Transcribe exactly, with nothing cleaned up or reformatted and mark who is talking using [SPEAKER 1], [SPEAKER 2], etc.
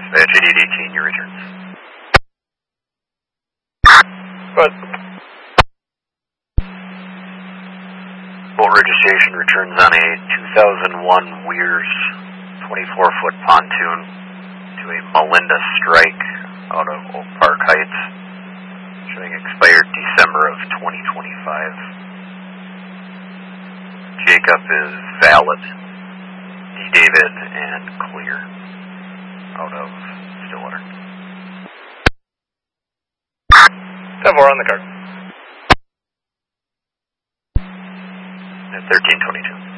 [SPEAKER 1] Dispatch eighty-eight eighteen, your return.
[SPEAKER 2] But
[SPEAKER 1] boat registration returns on a two thousand one Weirs twenty-four foot pontoon to a Melinda Strike out of Oak Park Heights, showing expired December of twenty twenty-five. Jacob is valid, D. David, and clear out of Stillwater.
[SPEAKER 2] ten four on the card.
[SPEAKER 1] At thirteen twenty-two.